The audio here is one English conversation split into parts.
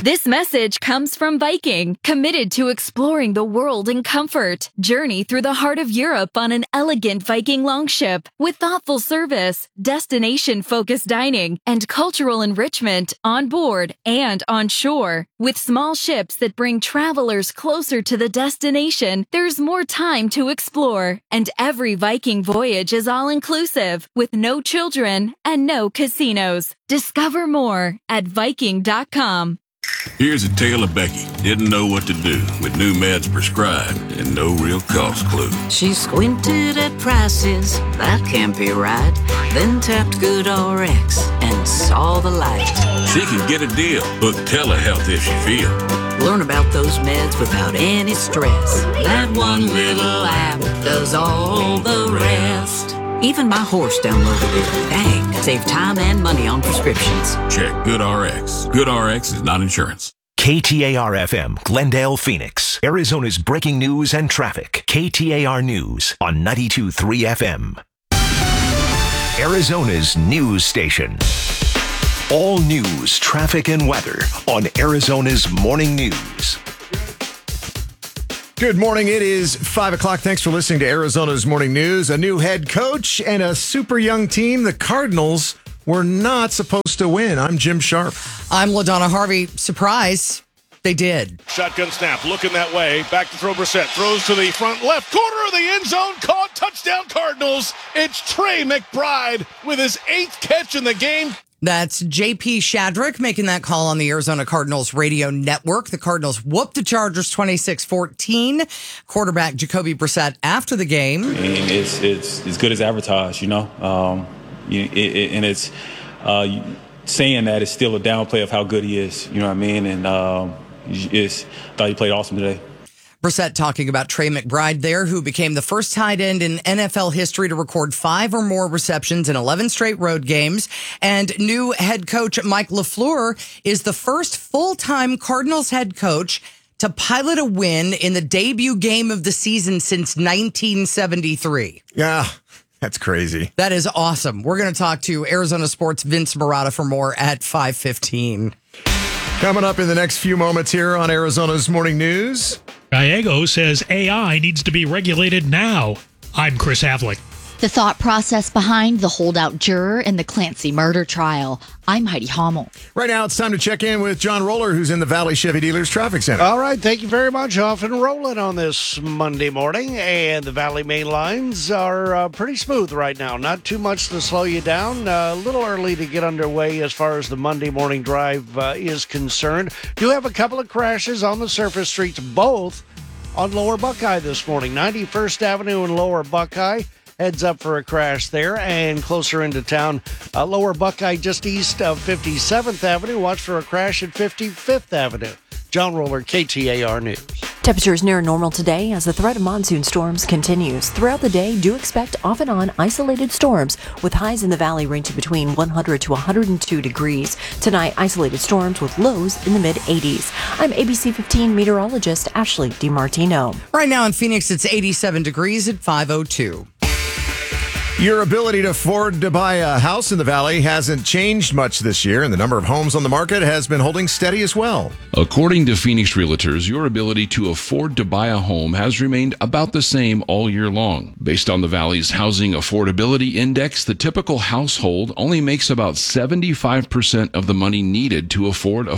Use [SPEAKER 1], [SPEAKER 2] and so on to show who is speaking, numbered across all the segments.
[SPEAKER 1] This message comes from Viking, committed to exploring the world in comfort. Journey through the heart of Europe on an elegant Viking longship with thoughtful service, destination-focused dining, and cultural enrichment on board and on shore. With small ships that bring travelers closer to the destination, there's more time to explore. And every Viking voyage is all-inclusive, with no children and no casinos. Discover more at Viking.com.
[SPEAKER 2] Here's a tale of Becky. Didn't know what to do with new meds prescribed and no real cost clue.
[SPEAKER 3] She squinted at prices, that can't be right. Then tapped GoodRx and saw the light.
[SPEAKER 2] She can get a deal. Book telehealth if she feel.
[SPEAKER 3] Learn about those meds without any stress. That one little app does all the rest. Even my horse downloaded it. Dang, save time and money on prescriptions.
[SPEAKER 2] Check GoodRx. GoodRx is not insurance.
[SPEAKER 4] KTAR-FM, Glendale, Phoenix. Arizona's breaking news and traffic. KTAR News on 92.3 FM. Arizona's news station. All news, traffic, and weather on Arizona's Morning News.
[SPEAKER 5] Good morning. It is 5 o'clock. Thanks for listening to Arizona's Morning News. A new head coach and a super young team. The Cardinals were not supposed to win. I'm Jim Sharp.
[SPEAKER 6] I'm LaDonna Harvey. Surprise, they did.
[SPEAKER 7] Shotgun snap, looking that way. Back to throw Brissett. Throws to the front left corner of the end zone. Caught. Touchdown Cardinals. It's Trey McBride with his 8th catch in the game.
[SPEAKER 6] That's J.P. Shadrick making that call on the Arizona Cardinals radio network. The Cardinals whooped the Chargers 26-14. Quarterback Jacoby Brissett after the game.
[SPEAKER 8] And it's as good as advertised, you know. And it's saying that it's still a downplay of how good he is, you know what I mean? And thought he played awesome today.
[SPEAKER 6] Brissett talking about Trey McBride there, who became the first tight end in NFL history to record 5 or more receptions in 11 straight road games. And new head coach Mike LaFleur is the first full-time Cardinals head coach to pilot a win in the debut game of the season since 1973.
[SPEAKER 5] Yeah, that's crazy.
[SPEAKER 6] That is awesome. We're going to talk to Arizona Sports' Vince Marotta for more at 5:15.
[SPEAKER 5] Coming up in the next few moments here on Arizona's Morning News.
[SPEAKER 9] Gallego says AI needs to be regulated now. I'm Chris Havlick.
[SPEAKER 10] The thought process behind the holdout juror in the Clancy murder trial. I'm Heidi Hommel.
[SPEAKER 5] Right now, it's time to check in with John Roller, who's in the Valley Chevy Dealers Traffic Center.
[SPEAKER 11] All right, thank you very much. Off and rolling on this Monday morning, and the Valley main lines are pretty smooth right now. Not too much to slow you down. A little early to get underway as far as the Monday morning drive is concerned. Do have a couple of crashes on the surface streets, both on Lower Buckeye this morning. 91st Avenue and Lower Buckeye. Heads up for a crash there, and closer into town, Lower Buckeye just east of 57th Avenue. Watch for a crash at 55th Avenue. John Roller, KTAR News.
[SPEAKER 12] Temperatures near normal today as the threat of monsoon storms continues. Throughout the day, do expect off and on isolated storms with highs in the valley ranging between 100 to 102 degrees. Tonight, isolated storms with lows in the mid-80s. I'm ABC 15 meteorologist Ashley DiMartino.
[SPEAKER 6] Right now in Phoenix, it's 87 degrees at 5:02.
[SPEAKER 5] Your ability to afford to buy a house in the Valley hasn't changed much this year, and the number of homes on the market has been holding steady as well.
[SPEAKER 13] According to Phoenix Realtors, your ability to afford to buy a home has remained about the same all year long. Based on the Valley's Housing Affordability Index, the typical household only makes about 75% of the money needed to afford a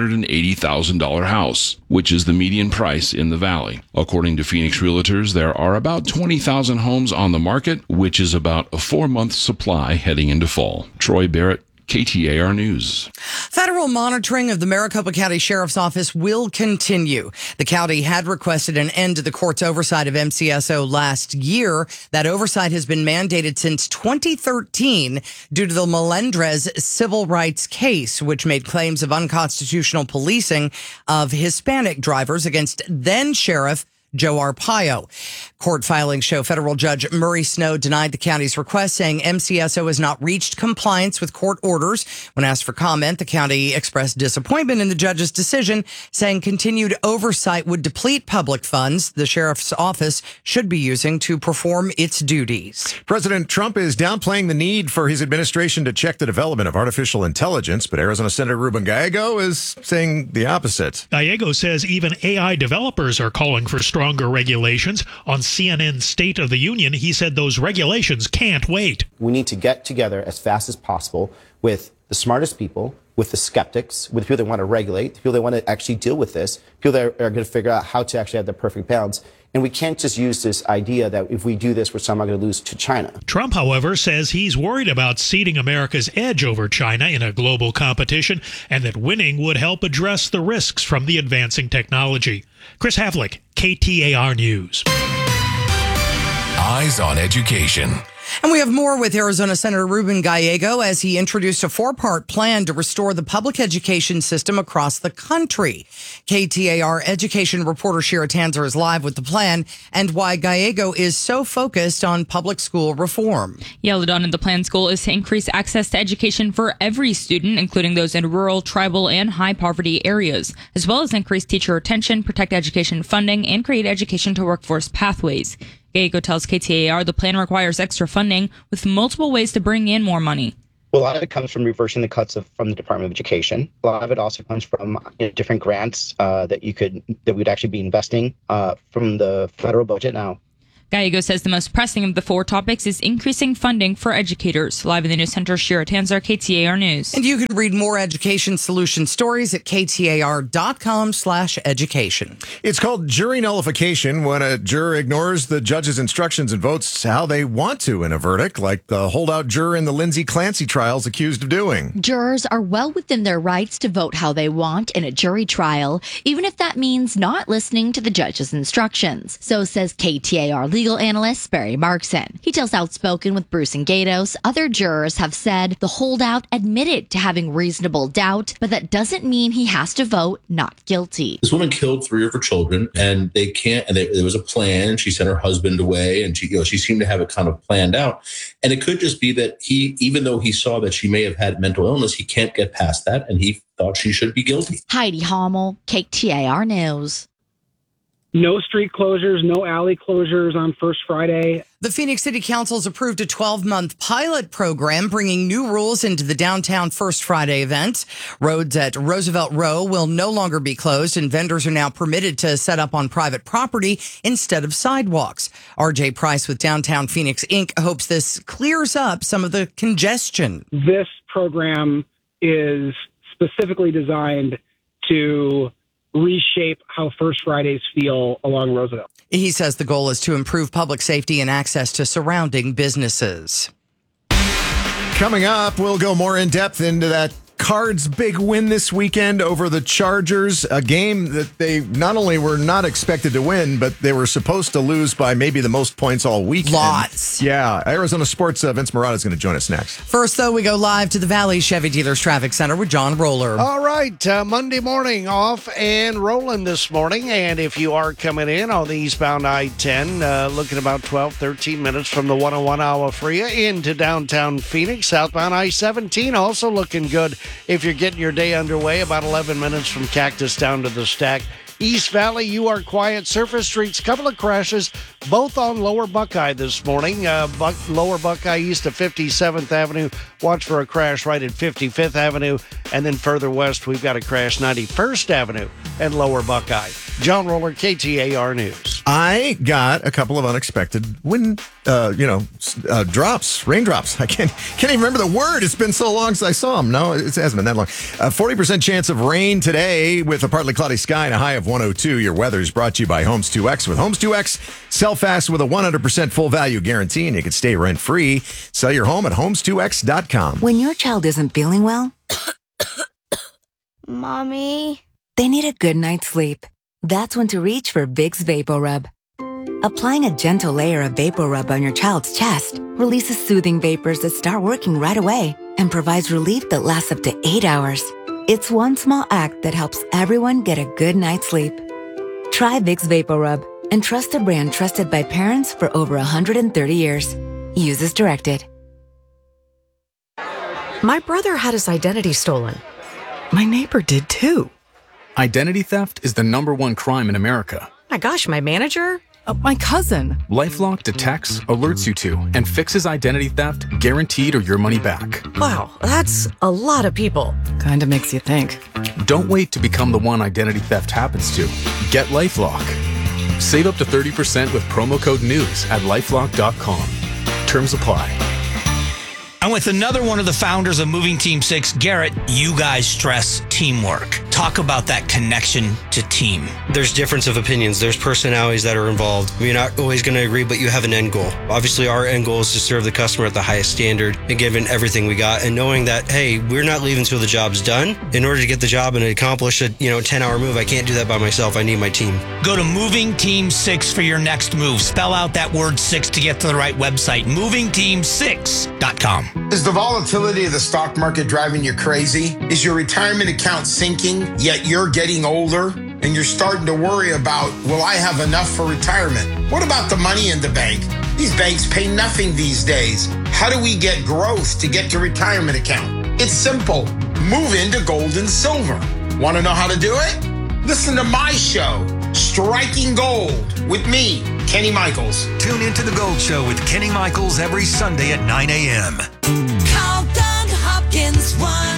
[SPEAKER 13] $480,000 house, which is the median price in the Valley. According to Phoenix Realtors, there are about 20,000 homes on the market, which is about a 4-month supply heading into fall. Troy Barrett, KTAR News.
[SPEAKER 6] Federal monitoring of the Maricopa County Sheriff's Office will continue. The county had requested an end to the court's oversight of MCSO last year. That oversight has been mandated since 2013 due to the Melendrez civil rights case, which made claims of unconstitutional policing of Hispanic drivers against then Sheriff Joe Arpaio. Court filings show federal judge Murray Snow denied the county's request, saying MCSO has not reached compliance with court orders. When asked for comment, the county expressed disappointment in the judge's decision, saying continued oversight would deplete public funds the sheriff's office should be using to perform its duties.
[SPEAKER 5] President Trump is downplaying the need for his administration to check the development of artificial intelligence, but Arizona Senator Ruben Gallego is saying the opposite.
[SPEAKER 9] Gallego says even AI developers are calling for stronger regulations. On CNN's State of the Union, he said those regulations can't wait.
[SPEAKER 14] We need to get together as fast as possible with the smartest people, with the skeptics, with the people that want to regulate, the people that want to actually deal with this, people that are going to figure out how to actually have the perfect balance. And we can't just use this idea that if we do this, we're somehow going to lose to China.
[SPEAKER 9] Trump, however, says he's worried about ceding America's edge over China in a global competition and that winning would help address the risks from the advancing technology. Chris Havlick, KTAR News.
[SPEAKER 4] Eyes on Education.
[SPEAKER 6] And we have more with Arizona Senator Ruben Gallego as he introduced a 4-part plan to restore the public education system across the country. KTAR education reporter Shira Tanzer is live with the plan and why Gallego is so focused on public school reform.
[SPEAKER 15] Yeah, LaDonna, the plan's goal is to increase access to education for every student, including those in rural, tribal, and high poverty areas, as well as increase teacher retention, protect education funding, and create education to workforce pathways. Gallego tells KTAR the plan requires extra funding with multiple ways to bring in more money.
[SPEAKER 16] Well, a lot of it comes from reversing the cuts from the Department of Education. A lot of it also comes from different grants that we'd actually be investing from the federal budget now.
[SPEAKER 15] Gallego says the most pressing of the 4 topics is increasing funding for educators. Live in the News Center, Shira Tanzer, KTAR News.
[SPEAKER 6] And you can read more education solution stories at ktar.com/education.
[SPEAKER 5] It's called jury nullification when a juror ignores the judge's instructions and votes how they want to in a verdict, like the holdout juror in the Lindsay Clancy trials accused of doing.
[SPEAKER 10] Jurors are well within their rights to vote how they want in a jury trial, even if that means not listening to the judge's instructions. So says KTAR legal analyst Barry Markson. He tells Outspoken with Bruce and Gatos other jurors have said the holdout admitted to having reasonable doubt, but that doesn't mean he has to vote not guilty.
[SPEAKER 17] This woman killed 3 of her children, and there was a plan. She sent her husband away, and she seemed to have it kind of planned out. And it could just be that even though he saw that she may have had mental illness, he can't get past that, and he thought she should be guilty.
[SPEAKER 10] Heidi Hommel, KTAR News.
[SPEAKER 18] No street closures, no alley closures on First Friday.
[SPEAKER 6] The Phoenix City Council has approved a 12-month pilot program bringing new rules into the downtown First Friday event. Roads at Roosevelt Row will no longer be closed, and vendors are now permitted to set up on private property instead of sidewalks. RJ Price with Downtown Phoenix Inc. hopes this clears up some of the congestion.
[SPEAKER 18] This program is specifically designed to reshape how First Fridays feel along Roosevelt.
[SPEAKER 6] He says the goal is to improve public safety and access to surrounding businesses.
[SPEAKER 5] Coming up, we'll go more in depth into that Cards' big win this weekend over the Chargers, a game that they not only were not expected to win, but they were supposed to lose by maybe the most points all weekend.
[SPEAKER 6] Lots.
[SPEAKER 5] Yeah. Arizona Sports' Vince Morata is going to join us next.
[SPEAKER 6] First, though, we go live to the Valley Chevy Dealers Traffic Center with John Roller.
[SPEAKER 11] All right. Monday morning off and rolling this morning. And if you are coming in on the eastbound I-10, looking about 12, 13 minutes from the 101 Agua Fria into downtown Phoenix, southbound I-17 also looking good. If you're getting your day underway, about 11 minutes from Cactus down to the Stack. East Valley, you are quiet. Surface streets, couple of crashes, both on Lower Buckeye this morning. Lower Buckeye east of 57th Avenue. Watch for a crash right at 55th Avenue. And then further west, we've got a crash 91st Avenue and Lower Buckeye. John Roller, KTAR News.
[SPEAKER 5] I got a couple of unexpected drops, raindrops. I can't even remember the word. It's been so long since I saw them. No, it hasn't been that long. 40% chance of rain today with a partly cloudy sky and a high of 102. Your weather is brought to you by Homes 2X. With Homes 2X, sell fast with a 100% full value guarantee, and you can stay rent free. Sell your home at homes2x.com.
[SPEAKER 19] When your child isn't feeling well,
[SPEAKER 20] Mommy,
[SPEAKER 19] they need a good night's sleep. That's when to reach for Vicks VapoRub. Applying a gentle layer of VapoRub on your child's chest releases soothing vapors that start working right away and provides relief that lasts up to 8 hours. It's one small act that helps everyone get a good night's sleep. Try Vicks VapoRub, and trust a brand trusted by parents for over 130 years. Use as directed.
[SPEAKER 20] My brother had his identity stolen. My neighbor did too.
[SPEAKER 21] Identity theft is the #1 crime in America.
[SPEAKER 20] My gosh, my manager? My cousin.
[SPEAKER 21] LifeLock detects, alerts you to, and fixes identity theft guaranteed or your money back.
[SPEAKER 20] Wow, that's a lot of people. Kinda makes you think.
[SPEAKER 21] Don't wait to become the one identity theft happens to. Get LifeLock. Save up to 30% with promo code NEWS at LifeLock.com. Terms apply.
[SPEAKER 22] I'm with another one of the founders of Moving Team 6, Garrett. You guys stress teamwork. Talk about that connection to team.
[SPEAKER 23] There's difference of opinions. There's personalities that are involved. You're not always going to agree, but you have an end goal. Obviously, our end goal is to serve the customer at the highest standard and give in everything we got. And knowing that, hey, we're not leaving until the job's done. In order to get the job and accomplish a 10-hour move, I can't do that by myself. I need my team.
[SPEAKER 22] Go to Moving Team 6 for your next move. Spell out that word 6 to get to the right website. MovingTeam6.com.
[SPEAKER 24] Is the volatility of the stock market driving you crazy? Is your retirement account sinking, yet you're getting older and you're starting to worry about, will I have enough for retirement? What about the money in the bank? These banks pay nothing these days. How do we get growth to get to retirement account? It's simple. Move into gold and silver. Want to know how to do it? Listen to my show, Striking Gold, with me, Kenny Michaels.
[SPEAKER 4] Tune into The Gold Show with Kenny Michaels every Sunday at 9 a.m.
[SPEAKER 25] Call Doug Hopkins,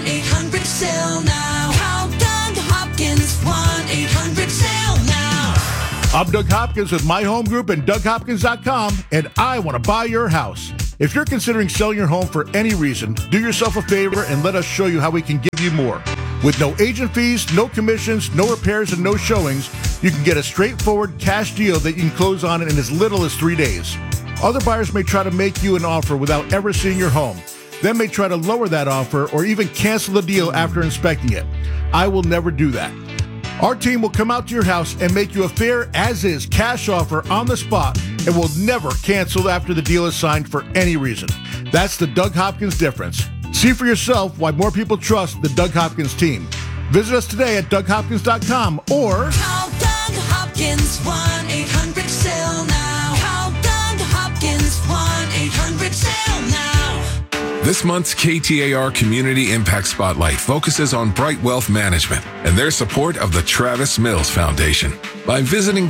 [SPEAKER 25] 1-800-SELL-NOW. Call Doug Hopkins, 1-800-SELL-NOW.
[SPEAKER 7] I'm Doug Hopkins with My Home Group and DougHopkins.com, and I want to buy your house. If you're considering selling your home for any reason, do yourself a favor and let us show you how we can give you more. With no agent fees, no commissions, no repairs, and no showings, you can get a straightforward cash deal that you can close on in as little as 3 days. Other buyers may try to make you an offer without ever seeing your home. They may try to lower that offer or even cancel the deal after inspecting it. I will never do that. Our team will come out to your house and make you a fair as-is cash offer on the spot and will never cancel after the deal is signed for any reason. That's the Doug Hopkins difference. See for yourself why more people trust the Doug Hopkins team. Visit us today at DougHopkins.com or
[SPEAKER 25] Call Doug Hopkins, 1-800-SELL-NOW. Call Doug Hopkins, 1-800-SELL-NOW.
[SPEAKER 26] This month's KTAR Community Impact Spotlight focuses on Bright Wealth Management and their support of the Travis Mills Foundation. By visiting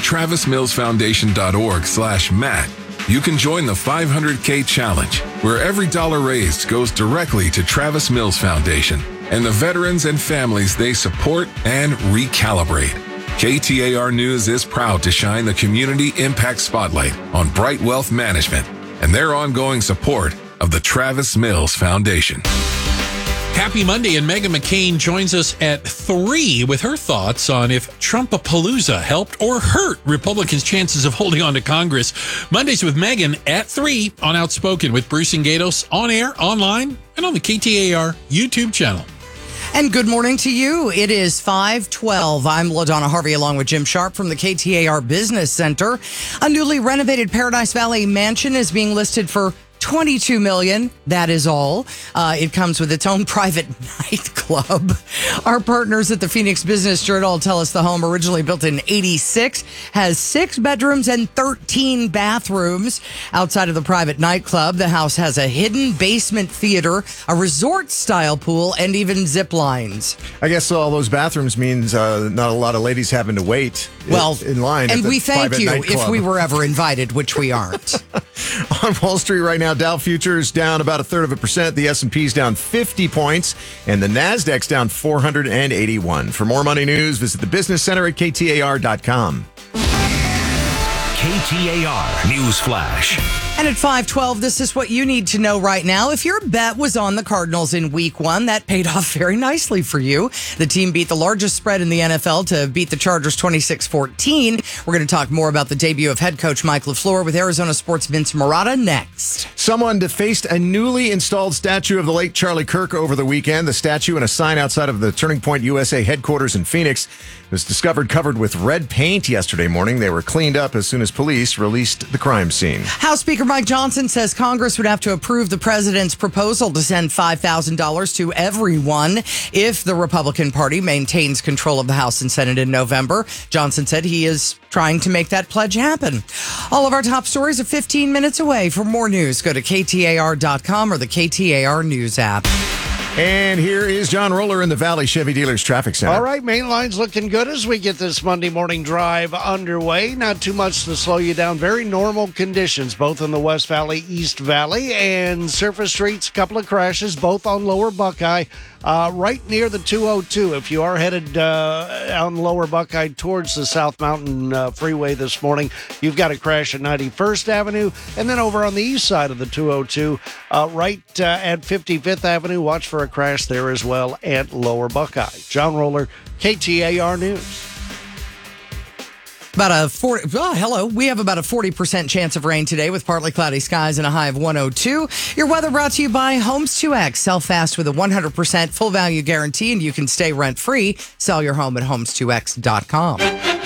[SPEAKER 26] travismillsfoundation.org/Matt, you can join the 500K Challenge, where every dollar raised goes directly to Travis Mills Foundation and the veterans and families they support and recalibrate. KTAR News is proud to shine the Community Impact Spotlight on Bright Wealth Management and their ongoing support of the Travis Mills Foundation.
[SPEAKER 27] Happy Monday, and Meghan McCain joins us at 3 with her thoughts on if Trumpapalooza helped or hurt Republicans' chances of holding on to Congress. Mondays with Meghan at 3 on Outspoken with Bruce and Gatos, on air, online, and on the KTAR YouTube channel.
[SPEAKER 6] And good morning to you. It is 5:12. I'm LaDonna Harvey along with Jim Sharp from the KTAR Business Center. A newly renovated Paradise Valley mansion is being listed for $22 million. That is all. It comes with its own private nightclub. Our partners at the Phoenix Business Journal tell us the home, originally built in '86, has 6 bedrooms and 13 bathrooms. Outside of the private nightclub, the house has a hidden basement theater, a resort-style pool, and even zip lines.
[SPEAKER 5] I guess all those bathrooms means not a lot of ladies having to wait in line.
[SPEAKER 6] And
[SPEAKER 5] at the
[SPEAKER 6] we thank
[SPEAKER 5] private
[SPEAKER 6] you
[SPEAKER 5] nightclub.
[SPEAKER 6] if we were ever invited, which we aren't.
[SPEAKER 5] On Wall Street right now, Dow futures down about 1/3%. The S&P's down 50 points, and the Nasdaq's down 481. For more money news, visit the Business Center at KTAR.com.
[SPEAKER 4] KTAR News Flash.
[SPEAKER 6] And at 5:12, this is what you need to know right now. If your bet was on the Cardinals in Week 1, that paid off very nicely for you. The team beat the largest spread in the NFL to beat the Chargers 26-14. We're going to talk more about the debut of head coach Mike LaFleur with Arizona Sports' Vince Marotta next.
[SPEAKER 5] Someone defaced a newly installed statue of the late Charlie Kirk over the weekend. The statue and a sign outside of the Turning Point USA headquarters in Phoenix was discovered covered with red paint yesterday morning. They were cleaned up as soon as police released the crime scene.
[SPEAKER 6] House Speaker Speaker Mike Johnson says Congress would have to approve the president's proposal to send $5,000 to everyone if the Republican Party maintains control of the House and Senate in November. Johnson said he is trying to make that pledge happen. All of our top stories are 15 minutes away. For more news, go to KTAR.com or the KTAR News app.
[SPEAKER 5] And here is John Roller in the Valley Chevy Dealers Traffic Center.
[SPEAKER 11] All right, main line's looking good as we get this Monday morning drive underway. Not too much to slow you down. Very normal conditions, both in the West Valley, East Valley, and surface streets. A couple of crashes, both on Lower Buckeye, right near the 202. If you are headed on Lower Buckeye towards the South Mountain Freeway this morning, you've got a crash at 91st Avenue, and then over on the east side of the 202, right at 55th Avenue, watch for a crash there as well at Lower Buckeye. John Roller, KTAR News.
[SPEAKER 6] We have about a 40% chance of rain today with partly cloudy skies and a high of 102. Your weather brought to you by Homes 2X. Sell fast with a 100% full value guarantee, and you can stay rent free. Sell your home at homes2x.com.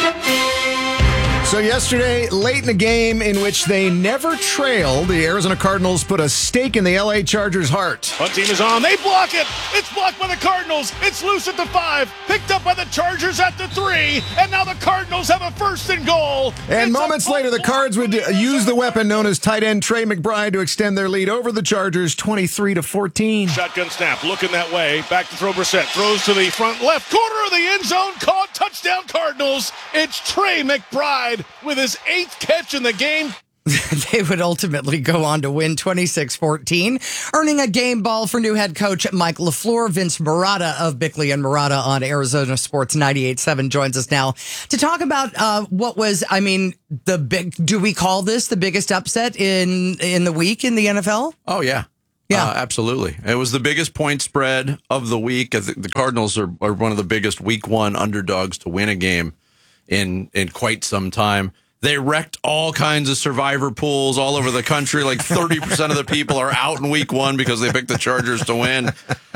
[SPEAKER 5] So yesterday, late in the game in which they never trailed, the Arizona Cardinals put a stake in the LA Chargers' heart.
[SPEAKER 1] One team is on. They block it. It's blocked by the Cardinals. It's loose at the 5. Picked up by the Chargers at the 3. And now the Cardinals have a first and goal.
[SPEAKER 5] And moments later, the Cards would use the weapon known as tight end Trey McBride to extend their lead over the Chargers 23-14.
[SPEAKER 1] Shotgun snap. Looking that way. Back to throw Brissett. Throws to the front left corner of the end zone. Caught. Touchdown Cardinals. It's Trey McBride with his 8th catch in the game.
[SPEAKER 6] They would ultimately go on to win 26-14, earning a game ball for new head coach Mike LaFleur. Vince Marotta of Bickley and Marotta on Arizona Sports 98.7 joins us now to talk about what was, the big, do we call this the biggest upset in the week in the NFL?
[SPEAKER 2] Oh, yeah. Yeah, absolutely. It was the biggest point spread of the week. I think the Cardinals are one of the biggest week one underdogs to win a game in quite some time. They wrecked all kinds of survivor pools all over the country. Like 30% of the people are out in week one because they picked the Chargers to win.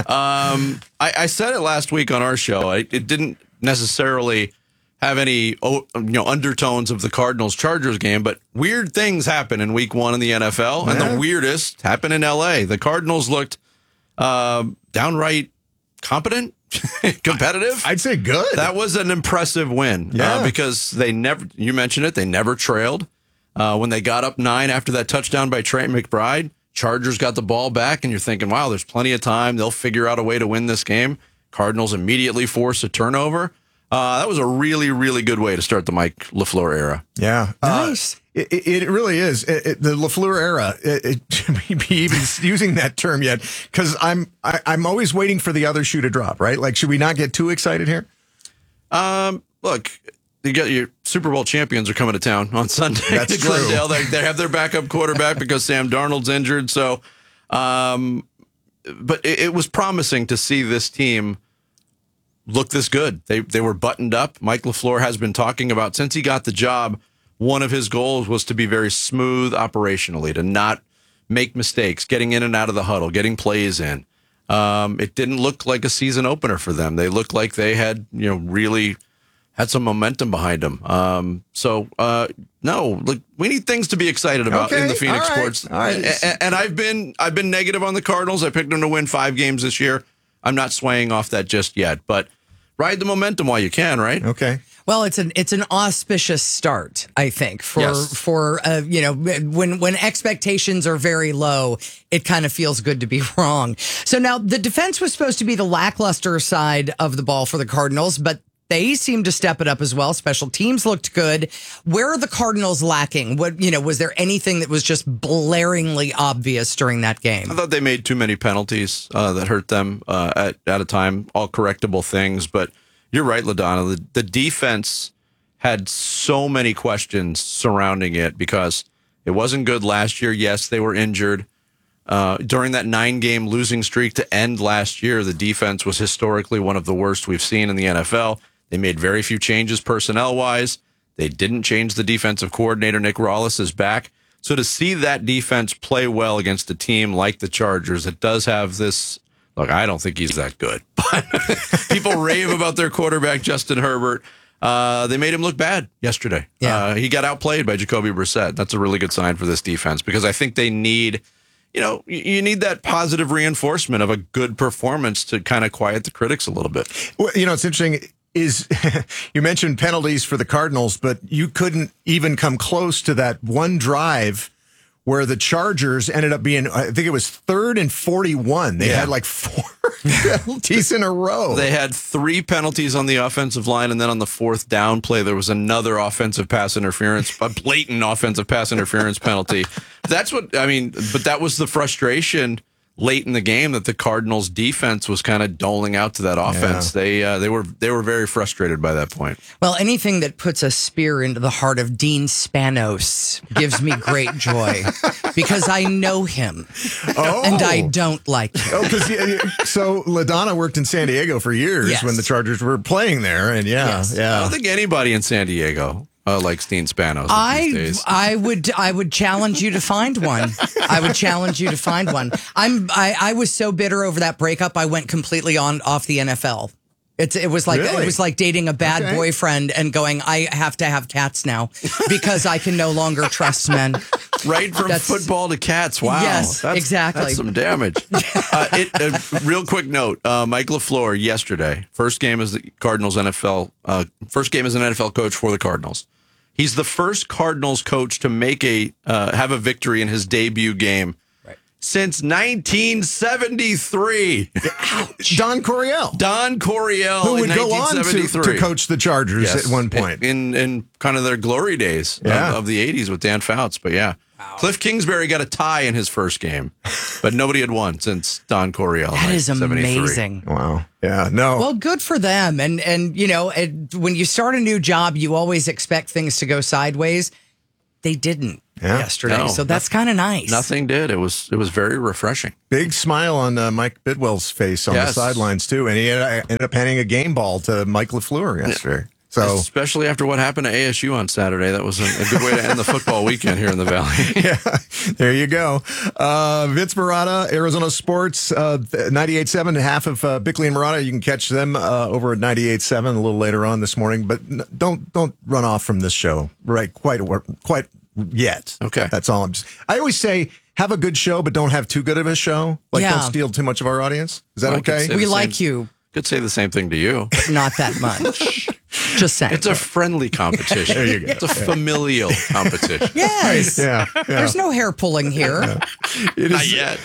[SPEAKER 2] I said it last week on our show. It didn't necessarily have any undertones of the Cardinals-Chargers game, but weird things happen in week one in the NFL, and the weirdest happened in L.A. The Cardinals looked downright competent. Competitive?
[SPEAKER 5] I'd say good.
[SPEAKER 2] That was an impressive win because you mentioned it, they never trailed. When they got up 9 after that touchdown by Trey McBride, Chargers got the ball back, and you're thinking, wow, there's plenty of time. They'll figure out a way to win this game. Cardinals immediately force a turnover. That was a really, really good way to start the Mike LaFleur era.
[SPEAKER 5] Yeah.
[SPEAKER 6] Nice.
[SPEAKER 5] It really is. The LaFleur era, maybe even using that term yet, because I'm always waiting for the other shoe to drop, right? Like, should we not get too excited here?
[SPEAKER 2] Look, you got your Super Bowl champions are coming to town on Sunday.
[SPEAKER 5] That's true.
[SPEAKER 2] Glendale. They have their backup quarterback because Sam Darnold's injured. So, but it was promising to see this team look this good. They were buttoned up. Mike LaFleur has been talking about since he got the job. One of his goals was to be very smooth operationally, to not make mistakes, getting in and out of the huddle, getting plays in. It didn't look like a season opener for them. They looked like they had, really had some momentum behind them. No, look, we need things to be excited about in the Phoenix Sports.
[SPEAKER 5] All right.
[SPEAKER 2] And I've been negative on the Cardinals. I picked them to win 5 games this year. I'm not swaying off that just yet, but ride the momentum while you can, right?
[SPEAKER 5] Okay.
[SPEAKER 6] Well, it's an auspicious start, I think, for when expectations are very low, it kind of feels good to be wrong. So now the defense was supposed to be the lackluster side of the ball for the Cardinals, but they seemed to step it up as well. Special teams looked good. Where are the Cardinals lacking? Was there anything that was just blaringly obvious during that game?
[SPEAKER 2] I thought they made too many penalties that hurt them at a time, all correctable things, but you're right, LaDonna. The defense had so many questions surrounding it because it wasn't good last year. Yes, they were injured. During that 9-game losing streak to end last year, the defense was historically one of the worst we've seen in the NFL. They made very few changes personnel-wise. They didn't change the defensive coordinator. Nick Rawlis is back. So to see that defense play well against a team like the Chargers, it does have this... Look, I don't think he's that good. But people rave about their quarterback, Justin Herbert. They made him look bad yesterday.
[SPEAKER 6] Yeah.
[SPEAKER 2] He got outplayed by Jacoby Brissett. That's a really good sign for this defense because I think they need, you need that positive reinforcement of a good performance to kind of quiet the critics a little bit.
[SPEAKER 5] Well, it's interesting is you mentioned penalties for the Cardinals, but you couldn't even come close to that one drive where the Chargers ended up being, I think it was 3rd and 41. They had like 4 penalties in a row.
[SPEAKER 2] They had 3 penalties on the offensive line, and then on the 4th down play, there was another offensive pass interference, a blatant offensive pass interference penalty. That's what, but that was the frustration late in the game that the Cardinals defense was kind of doling out to that offense.
[SPEAKER 5] Yeah.
[SPEAKER 2] They were very frustrated by that point.
[SPEAKER 6] Well, anything that puts a spear into the heart of Dean Spanos gives me great joy because I know him and I don't like him.
[SPEAKER 5] Oh, because so LaDonna worked in San Diego for years when the Chargers were playing there, and
[SPEAKER 2] I don't think anybody in San Diego likes Dean Spanos these days.
[SPEAKER 6] I would challenge you to find one. I would challenge you to find one. I was so bitter over that breakup. I went completely off the NFL. It was like dating a bad boyfriend and going, I have to have cats now because I can no longer trust men.
[SPEAKER 2] Right from football to cats. Wow.
[SPEAKER 6] Yes, exactly.
[SPEAKER 2] That's some damage. Real quick note: Mike LaFleur yesterday, first game as an NFL coach for the Cardinals. He's the first Cardinals coach to make have a victory in his debut game since 1973.
[SPEAKER 5] Don Coryell. Who would go on to coach the Chargers at one point.
[SPEAKER 2] In kind of their glory days of the 80s with Dan Fouts. But Cliff Kingsbury got a tie in his first game, but nobody had won since Don Coryell.
[SPEAKER 6] That is amazing.
[SPEAKER 5] Wow. Yeah, no.
[SPEAKER 6] Well, good for them. And when you start a new job, you always expect things to go sideways. They didn't yesterday, so that's kind of nice.
[SPEAKER 2] Nothing did. It was very refreshing.
[SPEAKER 5] Big smile on Mike Bidwell's face on the sidelines, too. And he ended up handing a game ball to Mike LaFleur yesterday. So,
[SPEAKER 2] especially after what happened to ASU on Saturday, that was a good way to end the football weekend here in the Valley.
[SPEAKER 5] There you go. Vince Marotta, Arizona Sports, 98.7, half of Bickley and Marotta. You can catch them over at 98.7 a little later on this morning. But don't run off from this show quite yet.
[SPEAKER 2] Okay,
[SPEAKER 5] that's all. I always say have a good show, but don't have too good of a show. Don't steal too much of our audience. Is that okay?
[SPEAKER 6] We like you.
[SPEAKER 2] Could say the same thing to you.
[SPEAKER 6] Not that much. Just saying.
[SPEAKER 2] It's a friendly competition.
[SPEAKER 5] There you go.
[SPEAKER 2] It's a familial competition.
[SPEAKER 6] Yes.
[SPEAKER 5] Yeah.
[SPEAKER 6] There's no hair pulling here.
[SPEAKER 5] It
[SPEAKER 2] Not
[SPEAKER 5] is
[SPEAKER 2] yet.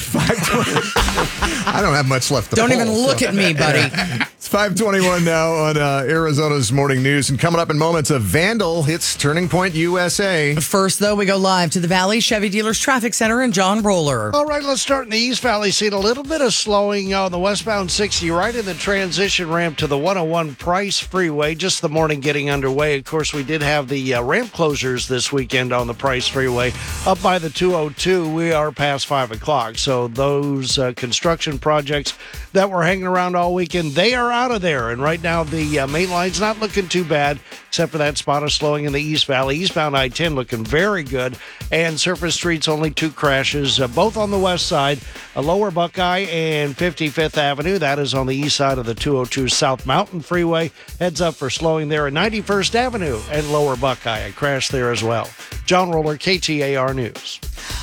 [SPEAKER 5] I don't have much left to
[SPEAKER 6] Don't
[SPEAKER 5] pull,
[SPEAKER 6] even look at me, buddy.
[SPEAKER 5] It's 5:21 now on Arizona's Morning News. And coming up in moments, a vandal hits Turning Point USA.
[SPEAKER 6] First, though, we go live to the Valley Chevy Dealers Traffic Center and John Roller.
[SPEAKER 11] All right, let's start in the East Valley. Seeing a little bit of slowing on the westbound 60 right in the transition ramp to the 101 Price Freeway. Just the morning getting underway. Of course, we did have the ramp closures this weekend on the Price Freeway. Up by the 202, we are past 5 o'clock. So those construction projects that were hanging around all weekend, they are out of there. And right now, the main line's not looking too bad, except for that spot of slowing in the East Valley. Eastbound I-10 looking very good. And surface streets, only 2 crashes, both on the west side. Lower Buckeye and 55th Avenue. That is on the east side of the 202 South Mountain Freeway. Heads up for slowing there at 91st Avenue and Lower Buckeye. A crash there as well. John Roller, KTAR News.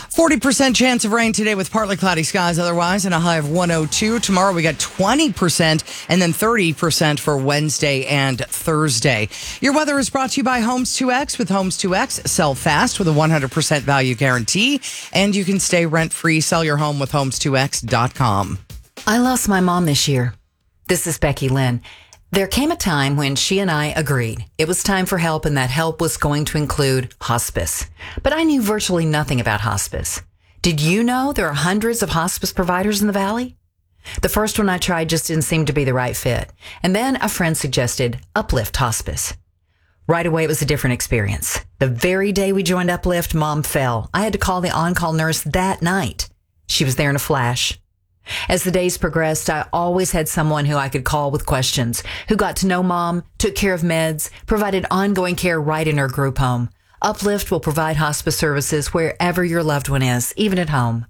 [SPEAKER 6] 40% chance of rain today with partly cloudy skies otherwise and a high of 102. Tomorrow we got 20% and then 30% for Wednesday and Thursday. Your weather is brought to you by Homes 2X. With Homes 2X, sell fast with a 100% value guarantee, and you can stay rent-free. Sell your home with Homes2X.com.
[SPEAKER 20] I lost my mom this year. This is Becky Lynn. There came a time when she and I agreed it was time for help, and that help was going to include hospice. But I knew virtually nothing about hospice. Did you know there are hundreds of hospice providers in the Valley? The first one I tried just didn't seem to be the right fit. And then a friend suggested Uplift Hospice. Right away, it was a different experience. The very day we joined Uplift, Mom fell. I had to call the on-call nurse that night. She was there in a flash. As the days progressed, I always had someone who I could call with questions, who got to know Mom, took care of meds, provided ongoing care right in her group home. Uplift will provide hospice services wherever your loved one is, even at home.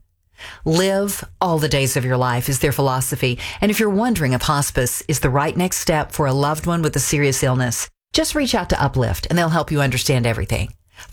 [SPEAKER 20] Live all the days of your life is their philosophy. And if you're wondering if hospice is the right next step for a loved one with a serious illness, Just reach out to Uplift and they'll help you understand everything.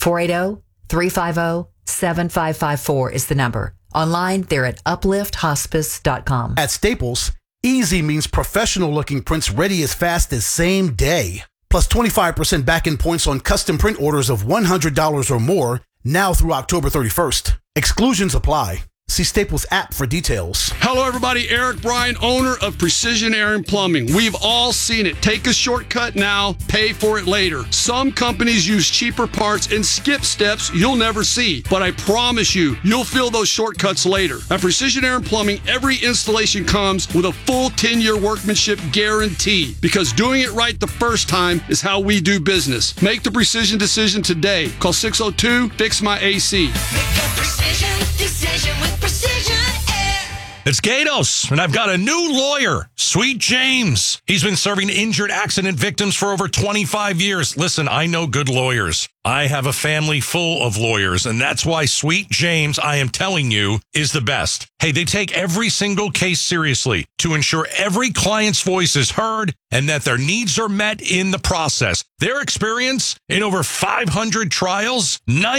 [SPEAKER 20] 480-350-7554 is the number. Online, they're at uplifthospice.com.
[SPEAKER 3] At Staples, easy means professional-looking prints ready as fast as same day. Plus 25% back-end points on custom print orders of $100 or more now through October 31st. Exclusions apply. See Staples app for details.
[SPEAKER 8] Hello, everybody. Eric Bryan, owner of Precision Air and Plumbing. We've all seen it. Take a shortcut now, pay for it later. Some companies use cheaper parts and skip steps you'll never see. But I promise you, you'll feel those shortcuts later. At Precision Air and Plumbing, every installation comes with a full 10-year workmanship guarantee. Because doing it right the first time is how we do business. Make the precision decision today. Call 602-FIX-MY-AC.
[SPEAKER 25] Make a precision decision with Precision Air.
[SPEAKER 9] It's Gatos, and I've got a new lawyer, Sweet James. He's been serving injured accident victims for over 25 years. Listen, I know good lawyers. I have a family full of lawyers, and that's why Sweet James, I am telling you, is the best. Hey, they take every single case seriously to ensure every client's voice is heard and that their needs are met in the process. Their experience in over 500 trials,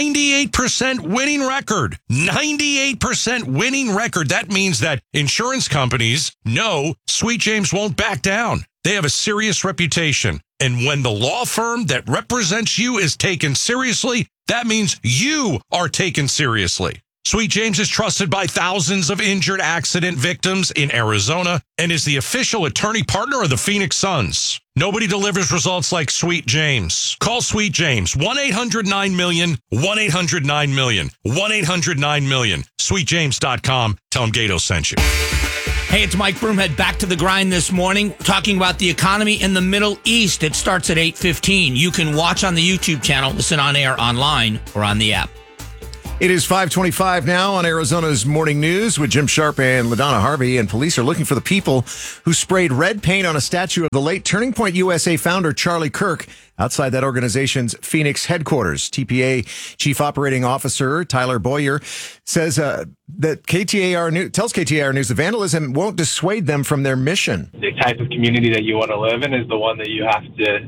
[SPEAKER 9] 98% winning record. 98% winning record. That means that insurance companies know Sweet James won't back down. They have a serious reputation. And when the law firm that represents you is taken seriously, that means you are taken seriously. Sweet James is trusted by thousands of injured accident victims in Arizona and is the official attorney partner of the Phoenix Suns. Nobody delivers results like Sweet James. Call Sweet James, 1-800-9-MILLION, 1-800-9-MILLION, 1-800-9-MILLION, sweetjames.com. Tell him Gato sent you.
[SPEAKER 22] Hey, it's Mike Broomhead back to the grind this morning, talking about the economy in the Middle East. It starts at 8:15. You can watch on the YouTube channel, listen on air, online, or on the app.
[SPEAKER 5] It is 5:25 now on Arizona's Morning News with Jim Sharp and LaDonna Harvey, and police are looking for the people who sprayed red paint on a statue of the late Turning Point USA founder Charlie Kirk outside that organization's Phoenix headquarters. TPA Chief Operating Officer Tyler Boyer says that tells KTAR News the vandalism won't dissuade them from their mission.
[SPEAKER 12] The type of community that you want to live in is the one that you have to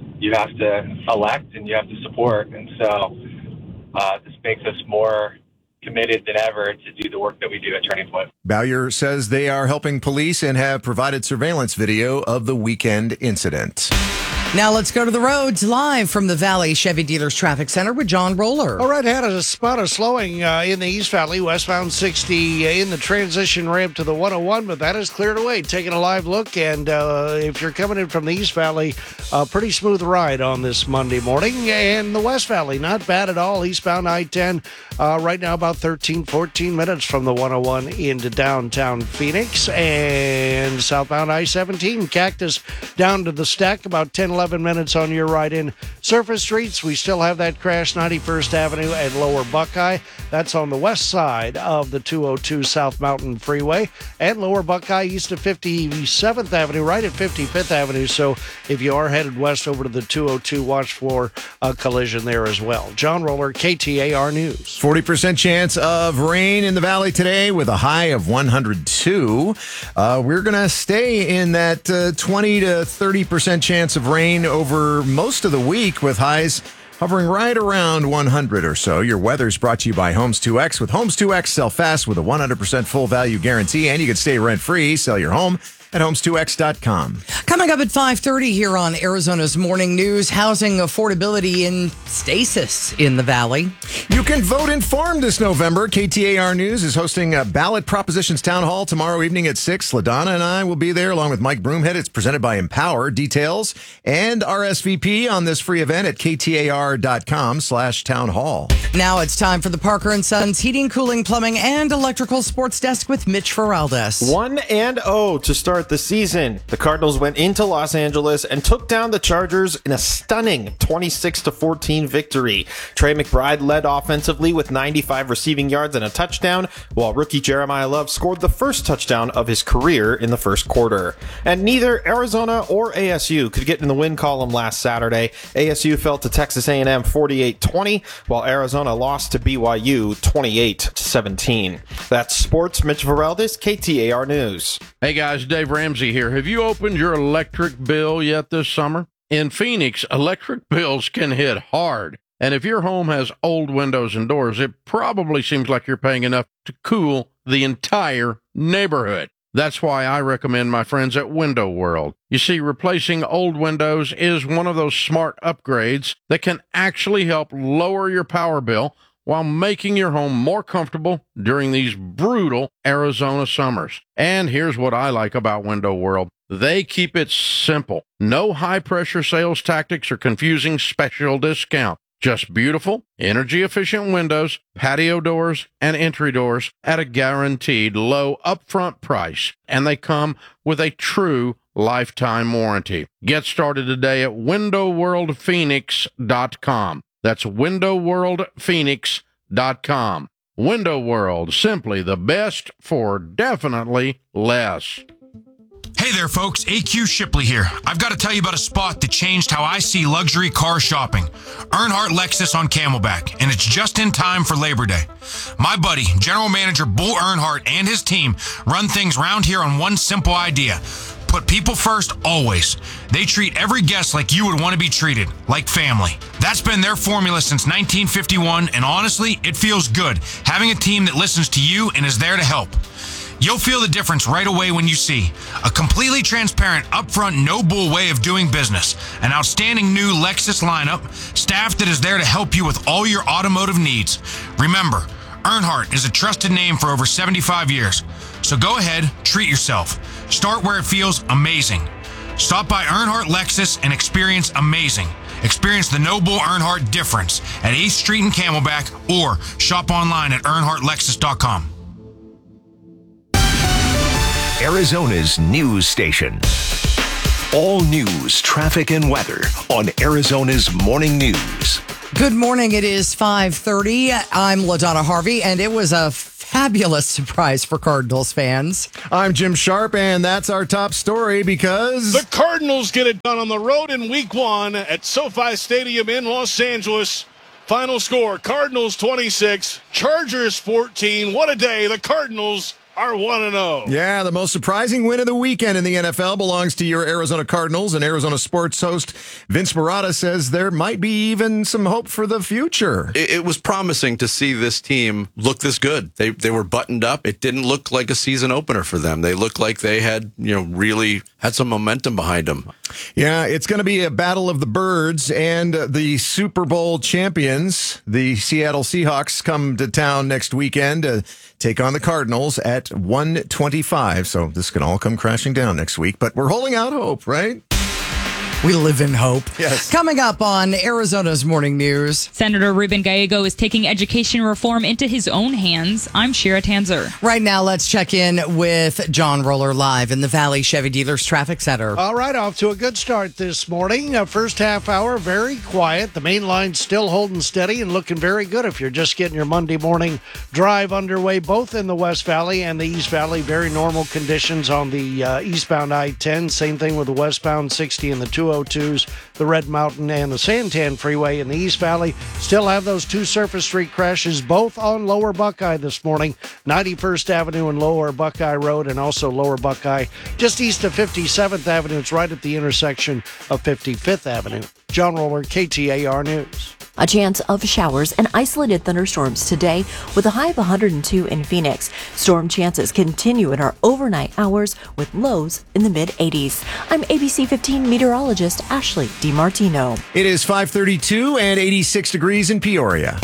[SPEAKER 12] elect and you have to support, and so this makes us more committed than ever to do the work that we do at Turning Point.
[SPEAKER 5] Bowyer says they are helping police and have provided surveillance video of the weekend incident.
[SPEAKER 6] Now let's go to the roads live from the Valley Chevy Dealers Traffic Center with John Roller.
[SPEAKER 11] All right, had a spot of slowing in the East Valley, westbound 60 in the transition ramp to the 101, but that is cleared away. Taking a live look, and if you're coming in from the East Valley, a pretty smooth ride on this Monday morning. And the West Valley, not bad at all. Eastbound I-10 right now about 14 minutes from the 101 into downtown Phoenix. And southbound I-17, Cactus down to the Stack, about 11 minutes on your ride in. Surface streets, we still have that crash 91st Avenue and Lower Buckeye. That's on the west side of the 202 South Mountain Freeway. And Lower Buckeye east of 57th Avenue, right at 55th Avenue. So if you are headed west over to the 202, watch for a collision there as well. John Roller, KTAR News.
[SPEAKER 5] 40% chance of rain in the valley today with a high of 102. We're going to stay in that 20 to 30% chance of rain over most of the week with highs hovering right around 100 or so. Your weather's brought to you by Homes 2X. With Homes 2X, sell fast with a 100% full value guarantee, and you can stay rent-free. Sell your home at homes2x.com.
[SPEAKER 6] Coming up at 5:30 here on Arizona's Morning News, housing affordability in stasis in the Valley.
[SPEAKER 5] You can vote informed this November. KTAR News is hosting a Ballot Propositions Town Hall tomorrow evening at 6. LaDonna and I will be there along with Mike Broomhead. It's presented by Empower. Details and RSVP on this free event at ktar.com/townhall.
[SPEAKER 6] Now it's time for the Parker & Sons Heating, Cooling, Plumbing, and Electrical Sports Desk with Mitch Feraldez.
[SPEAKER 13] 1-0 to start the season. The Cardinals went into Los Angeles and took down the Chargers in a stunning 26-14 victory. Trey McBride led offensively with 95 receiving yards and a touchdown, while rookie Jeremiah Love scored the first touchdown of his career in the first quarter. And neither Arizona or ASU could get in the win column last Saturday. ASU fell to Texas A&M 48-20, while Arizona lost to BYU 28-17. That's sports. Mitch Feraldez, KTAR News.
[SPEAKER 14] Hey guys, Dave Ramsey here. Have you opened your electric bill yet this summer?
[SPEAKER 10] In Phoenix, electric bills can hit hard. And if your home has old windows and doors, it probably seems like you're paying enough to cool the entire neighborhood. That's why I recommend my friends at Window World. You see, replacing old windows is one of those smart upgrades that can actually help lower your power bill while making your home more comfortable during these brutal Arizona summers. And here's what I like about Window World. They keep it simple. No high-pressure sales tactics or confusing special discount. Just beautiful, energy-efficient windows, patio doors, and entry doors at a guaranteed low upfront price. And they come with a true lifetime warranty. Get started today at WindowWorldPhoenix.com. That's WindowWorldPhoenix.com. Window World, simply the best for definitely less.
[SPEAKER 14] Hey there, folks. AQ Shipley here. I've got to tell you about a spot that changed how I see luxury car shopping. Earnhardt Lexus on Camelback, and it's just in time for Labor Day. My buddy, General Manager Bull Earnhardt, and his team run things round here on one simple idea. Put people first always. They treat every guest like you would want to be treated, like family. That's been their formula since 1951, and honestly, it feels good having a team that listens to you and is there to help. You'll feel the difference right away when you see a completely transparent, upfront, no bull way of doing business, an outstanding new Lexus lineup, staff that is there to help you with all your automotive needs. Remember, Earnhardt is a trusted name for over 75 years. So go ahead, treat yourself. Start where it feels amazing. Stop by Earnhardt Lexus and experience amazing. Experience the No Bull Earnhardt difference at 8th Street in Camelback or shop online at EarnhardtLexus.com.
[SPEAKER 4] Arizona's news station. All news, traffic, and weather on Arizona's Morning News.
[SPEAKER 6] Good morning. It is 5:30. I'm LaDonna Harvey, and it was a fabulous surprise for Cardinals fans.
[SPEAKER 5] I'm Jim Sharp, and that's our top story because
[SPEAKER 1] the Cardinals get it done on the road in Week 1 at SoFi Stadium in Los Angeles. Final score, Cardinals 26, Chargers 14. What a day. The Cardinals are 1-0.
[SPEAKER 5] Yeah, the most surprising win of the weekend in the NFL belongs to your Arizona Cardinals, and Arizona sports host Vince Marotta says there might be even some hope for the future.
[SPEAKER 2] It was promising to see this team look this good. They were buttoned up. It didn't look like a season opener for them. They looked like they had, really had some momentum behind them.
[SPEAKER 5] Yeah, it's going to be a battle of the birds, and the Super Bowl champions, the Seattle Seahawks, come to town next weekend to take on the Cardinals at 1:25. So this can all come crashing down next week, but we're holding out hope, right?
[SPEAKER 6] We live in hope.
[SPEAKER 5] Yes.
[SPEAKER 6] Coming up on Arizona's Morning News.
[SPEAKER 15] Senator Ruben Gallego is taking education reform into his own hands. I'm Shira Tanzer.
[SPEAKER 6] Right now, let's check in with John Roller live in the Valley Chevy Dealers Traffic Center.
[SPEAKER 11] All right, off to a good start this morning. First half hour, very quiet. The main line's still holding steady and looking very good if you're just getting your Monday morning drive underway, both in the West Valley and the East Valley. Very normal conditions on the eastbound I-10. Same thing with the westbound 60 and the 202s, the Red Mountain and the Santan Freeway in the East Valley. Still have those two surface street crashes, both on Lower Buckeye this morning. 91st Avenue and Lower Buckeye Road, and also Lower Buckeye just east of 57th Avenue. It's right at the intersection of 55th Avenue. John Roller, KTAR News.
[SPEAKER 16] A chance of showers and isolated thunderstorms today with a high of 102 in Phoenix. Storm chances continue in our overnight hours with lows in the mid-80s. I'm ABC 15 meteorologist Ashley DiMartino.
[SPEAKER 5] It is 5:32 and 86 degrees in Peoria.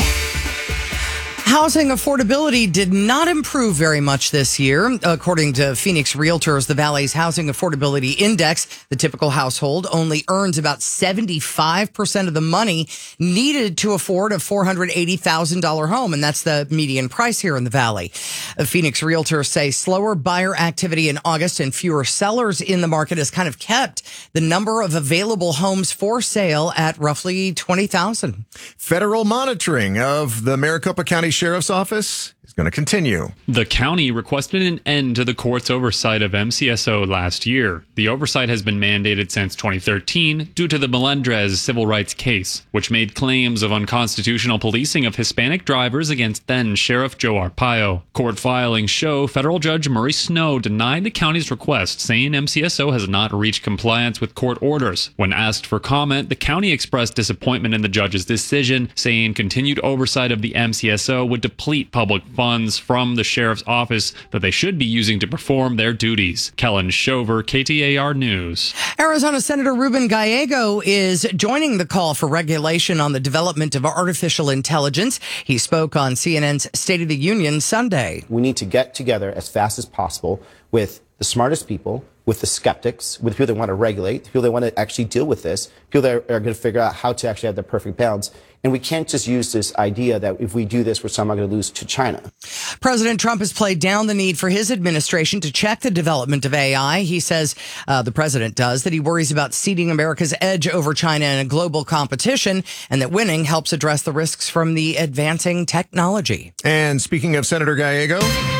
[SPEAKER 6] Housing affordability did not improve very much this year. According to Phoenix Realtors, the Valley's Housing Affordability Index, the typical household only earns about 75% of the money needed to afford a $480,000 home, and that's the median price here in the Valley. Phoenix Realtors say slower buyer activity in August and fewer sellers in the market has kind of kept the number of available homes for sale at roughly 20,000.
[SPEAKER 5] Federal monitoring of the Maricopa County Sheriff's Office is going to continue.
[SPEAKER 7] The county requested an end to the court's oversight of MCSO last year. The oversight has been mandated since 2013 due to the Melendrez civil rights case, which made claims of unconstitutional policing of Hispanic drivers against then Sheriff Joe Arpaio. Court filings show federal judge Murray Snow denied the county's request, saying MCSO has not reached compliance with court orders. When asked for comment, the county expressed disappointment in the judge's decision, saying continued oversight of the MCSO would deplete public funds from the sheriff's office that they should be using to perform their duties. Kellen Shover, KTAR News.
[SPEAKER 6] Arizona Senator Ruben Gallego is joining the call for regulation on the development of artificial intelligence. He spoke on CNN's State of the Union Sunday.
[SPEAKER 17] We need to get together as fast as possible with the smartest people, with the skeptics, with people that want to regulate, people that want to actually deal with this, people that are going to figure out how to actually have the perfect balance. And we can't just use this idea that if we do this, we're somehow going to lose to China.
[SPEAKER 6] President Trump has played down the need for his administration to check the development of AI. He says, the president does, that he worries about ceding America's edge over China in a global competition, and that winning helps address the risks from the advancing technology.
[SPEAKER 5] And speaking of Senator Gallego,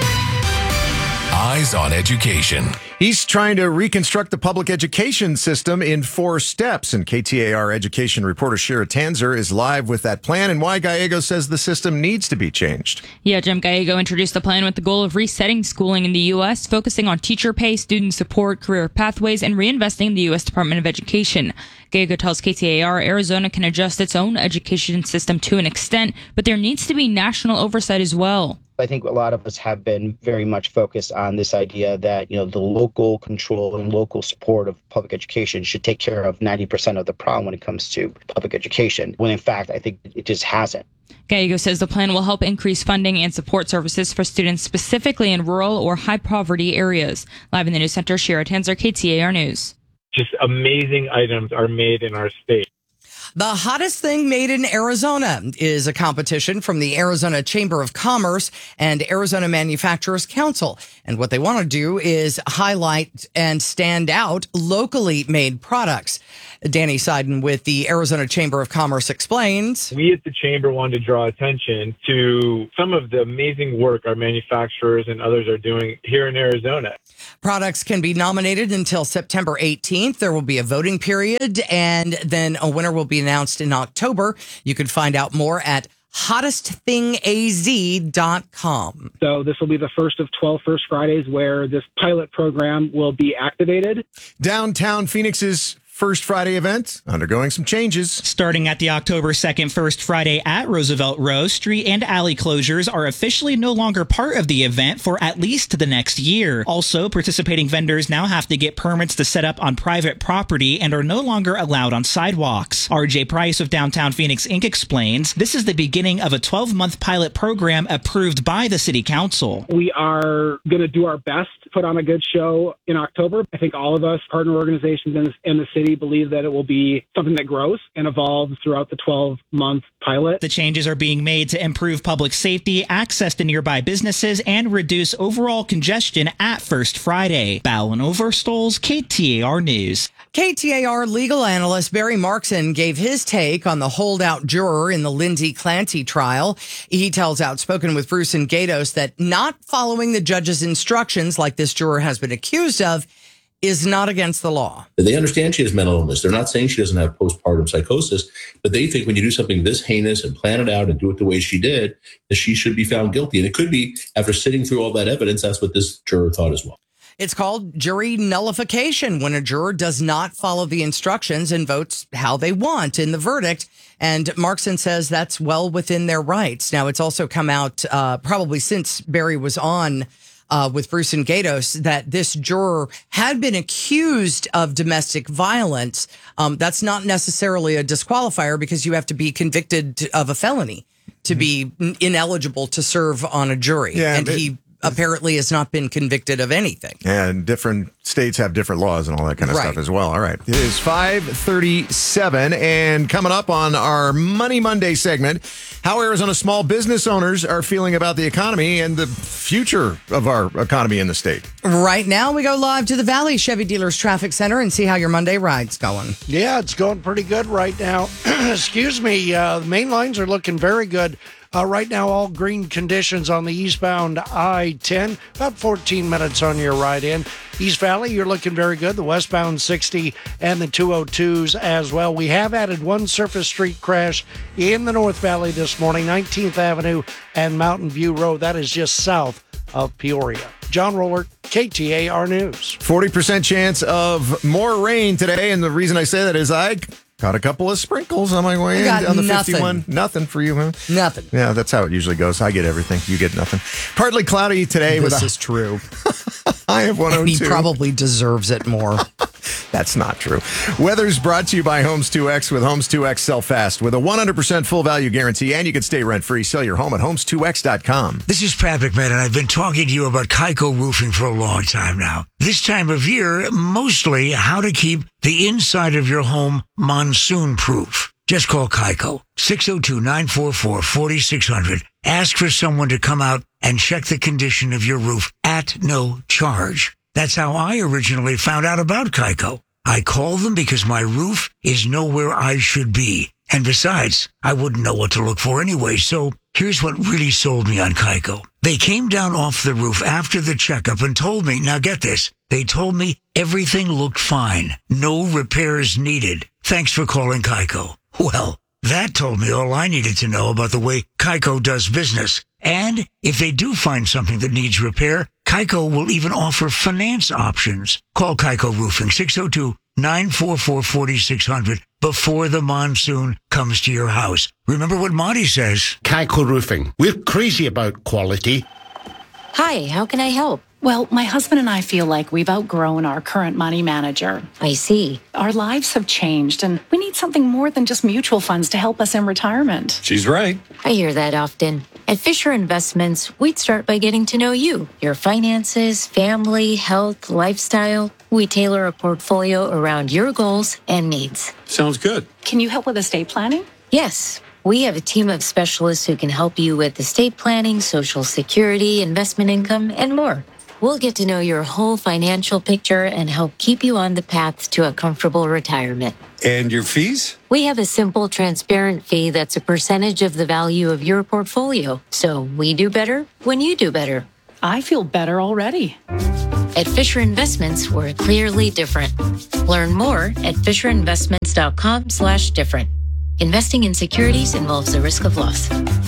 [SPEAKER 4] Eyes on Education.
[SPEAKER 5] He's trying to reconstruct the public education system in 4 steps. And KTAR education reporter Shira Tanzer is live with that plan and why Gallego says the system needs to be changed.
[SPEAKER 15] Yeah, Jim Gallego introduced the plan with the goal of resetting schooling in the U.S., focusing on teacher pay, student support, career pathways, and reinvesting in the U.S. Department of Education. Gallego tells KTAR Arizona can adjust its own education system to an extent, but there needs to be national oversight as well.
[SPEAKER 18] I think a lot of us have been very much focused on this idea that, the local control and local support of public education should take care of 90% of the problem when it comes to public education, when in fact, I think it just hasn't.
[SPEAKER 15] Gallego says the plan will help increase funding and support services for students specifically in rural or high poverty areas. Live in the News Center, Shira Tanzer, KTAR News.
[SPEAKER 19] Just amazing items are made in our state.
[SPEAKER 6] The hottest thing made in Arizona is a competition from the Arizona Chamber of Commerce and Arizona Manufacturers Council. And what they want to do is highlight and stand out locally made products. Danny Seiden with the Arizona Chamber of Commerce explains.
[SPEAKER 19] We at the Chamber wanted to draw attention to some of the amazing work our manufacturers and others are doing here in Arizona.
[SPEAKER 6] Products can be nominated until September 18th. There will be a voting period, and then a winner will be announced in October. You can find out more at hottestthingaz.com.
[SPEAKER 21] So this will be the first of 12 First Fridays where this pilot program will be activated.
[SPEAKER 5] Downtown Phoenix's First Friday event undergoing some changes.
[SPEAKER 23] Starting at the October 2nd First Friday at Roosevelt Row, street and alley closures are officially no longer part of the event for at least the next year. Also, participating vendors now have to get permits to set up on private property and are no longer allowed on sidewalks. RJ Price of Downtown Phoenix Inc. explains this is the beginning of a 12-month pilot program approved by the City Council.
[SPEAKER 21] We are going to do our best to put on a good show in October. I think all of us, partner organizations in the city, believe that it will be something that grows and evolves throughout the 12-month pilot.
[SPEAKER 23] The changes are being made to improve public safety, access to nearby businesses, and reduce overall congestion at First Friday. Ballin Overstoles, KTAR News.
[SPEAKER 6] KTAR legal analyst Barry Markson gave his take on the holdout juror in the Lindsay Clancy trial. He tells Outspoken with Bruce and Gatos that not following the judge's instructions, like this juror has been accused of, is not against the law.
[SPEAKER 24] They understand she has mental illness. They're not saying she doesn't have postpartum psychosis, but they think when you do something this heinous and plan it out and do it the way she did, that she should be found guilty. And it could be, after sitting through all that evidence, that's what this juror thought as well.
[SPEAKER 6] It's called jury nullification, when a juror does not follow the instructions and votes how they want in the verdict. And Markson says that's well within their rights. Now, it's also come out probably since Barry was on with Bruce and Gatos that this juror had been accused of domestic violence. That's not necessarily a disqualifier because you have to be convicted of a felony to be ineligible to serve on a jury.
[SPEAKER 5] Yeah,
[SPEAKER 6] and he apparently has not been convicted of anything.
[SPEAKER 5] And different states have different laws and all that kind of stuff as well. All right. It is 5:37, and coming up on our Money Monday segment, how Arizona small business owners are feeling about the economy and the future of our economy in the state.
[SPEAKER 6] Right now, we go live to the Valley Chevy Dealers Traffic Center and see how your Monday ride's going.
[SPEAKER 11] Yeah, it's going pretty good right now. Excuse me. The main lines are looking very good. Right now, all green conditions on the eastbound I-10, about 14 minutes on your ride in. East Valley, you're looking very good. The westbound 60 and the 202s as well. We have added one surface street crash in the North Valley this morning, 19th Avenue and Mountain View Road. That is just south of Peoria. John Roller, KTAR News.
[SPEAKER 5] 40% chance of more rain today, and the reason I say that is I caught a couple of sprinkles on my way in on the 51. Nothing for you, huh?
[SPEAKER 6] Nothing.
[SPEAKER 5] Yeah, that's how it usually goes. I get everything. You get nothing. Partly cloudy today.
[SPEAKER 6] This is true.
[SPEAKER 5] I have 102.
[SPEAKER 6] And he probably deserves it more.
[SPEAKER 5] That's not true. Weather's brought to you by Homes 2X. With Homes 2X, sell fast with a 100% full value guarantee, and you can stay rent-free. Sell your home at homes2x.com.
[SPEAKER 3] This is Pat McMahon, and I've been talking to you about Kaiko Roofing for a long time now. This time of year, mostly how to keep the inside of your home monsoon-proof. Just call Kaiko, 602-944-4600. Ask for someone to come out and check the condition of your roof at no charge. That's how I originally found out about Kaiko. I called them because my roof is nowhere I should be. And besides, I wouldn't know what to look for anyway, so here's what really sold me on Kaiko. They came down off the roof after the checkup and told me, now get this, they told me everything looked fine. No repairs needed. Thanks for calling Kaiko. Well, that told me all I needed to know about the way Kaiko does business. And if they do find something that needs repair, Kaiko will even offer finance options. Call Kaiko Roofing, 602-944-4600 before the monsoon comes to your house. Remember what Monty says.
[SPEAKER 8] Kaiko Roofing. We're crazy about quality.
[SPEAKER 9] Hi, how can I help?
[SPEAKER 20] Well, my husband and I feel like we've outgrown our current money manager.
[SPEAKER 9] I see.
[SPEAKER 20] Our lives have changed, and we need something more than just mutual funds to help us in retirement.
[SPEAKER 2] She's right.
[SPEAKER 9] I hear that often. At Fisher Investments, we'd start by getting to know you, your finances, family, health, lifestyle. We tailor a portfolio around your goals and needs.
[SPEAKER 2] Sounds good.
[SPEAKER 20] Can you help with estate planning?
[SPEAKER 9] Yes. We have a team of specialists who can help you with estate planning, Social Security, investment income, and more. We'll get to know your whole financial picture and help keep you on the path to a comfortable retirement.
[SPEAKER 25] And your fees?
[SPEAKER 9] We have a simple, transparent fee that's a percentage of the value of your portfolio. So we do better when you do better.
[SPEAKER 20] I feel better already.
[SPEAKER 9] At Fisher Investments, we're clearly different. Learn more at FisherInvestments.com/different. Investing in securities involves the risk of loss.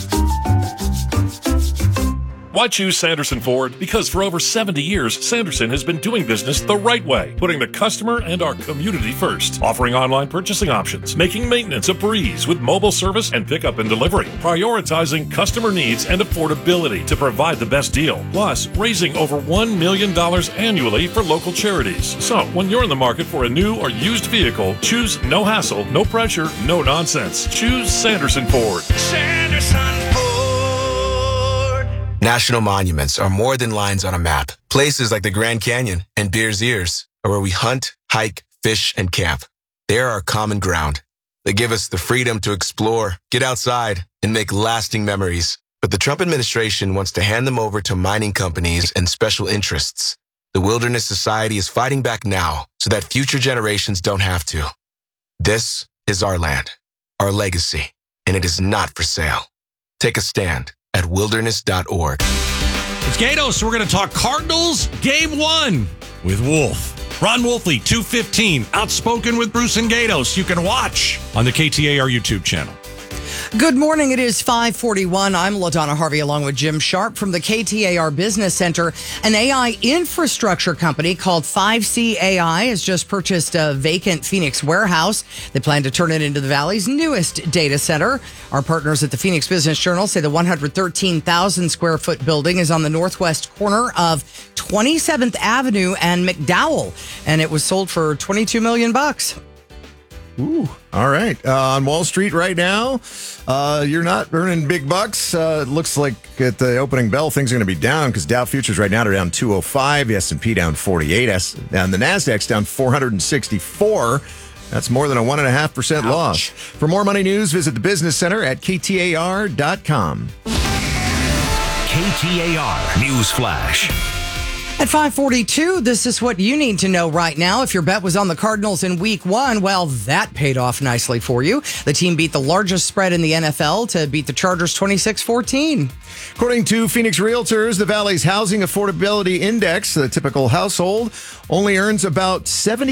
[SPEAKER 26] Why choose Sanderson Ford? Because for over 70 years, Sanderson has been doing business the right way, putting the customer and our community first, offering online purchasing options, making maintenance a breeze with mobile service and pickup and delivery, prioritizing customer needs and affordability to provide the best deal, plus raising over $1 million annually for local charities. So, when you're in the market for a new or used vehicle, choose no hassle, no pressure, no nonsense. Choose Sanderson Ford.
[SPEAKER 27] Sanderson Ford. National monuments are more than lines on a map. Places like the Grand Canyon and Bears Ears are where we hunt, hike, fish, and camp. They are our common ground. They give us the freedom to explore, get outside, and make lasting memories. But the Trump administration wants to hand them over to mining companies and special interests. The Wilderness Society is fighting back now so that future generations don't have to. This is our land, our legacy, and it is not for sale. Take a stand at wilderness.org.
[SPEAKER 28] It's Gatos. We're going to talk Cardinals Game 1 with Wolf. Ron Wolfley, 2:15, Outspoken with Bruce and Gatos. You can watch on the KTAR YouTube channel.
[SPEAKER 6] Good morning. It is 5:41. I'm LaDonna Harvey along with Jim Sharp from the KTAR Business Center. An AI infrastructure company called 5C AI has just purchased a vacant Phoenix warehouse. They plan to turn it into the Valley's newest data center. Our partners at the Phoenix Business Journal say the 113,000 square foot building is on the northwest corner of 27th Avenue and McDowell, and it was sold for $22 million.
[SPEAKER 5] Ooh, all right. On Wall Street right now, you're not earning big bucks. It looks like at the opening bell, things are going to be down because Dow futures right now are down 205, the S&P down 48, and the NASDAQ's down 464. That's more than a 1.5% loss. For more money news, visit the Business Center at KTAR.com.
[SPEAKER 4] KTAR News Flash.
[SPEAKER 6] At 5:42, this is what you need to know right now. If your bet was on the Cardinals in week 1, well, that paid off nicely for you. The team beat the largest spread in the NFL to beat the Chargers 26-14.
[SPEAKER 5] According to Phoenix Realtors, the Valley's Housing Affordability Index, the typical household only earns about